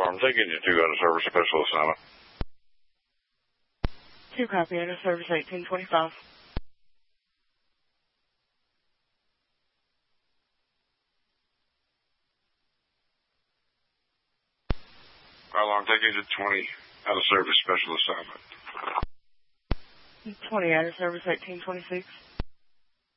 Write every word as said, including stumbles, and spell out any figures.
I'm taking you two out of service special assignment. Two copy, out of service eighteen twenty-five. Well, I'm taking you twenty out of service special assignment. twenty out of service eighteen twenty-six.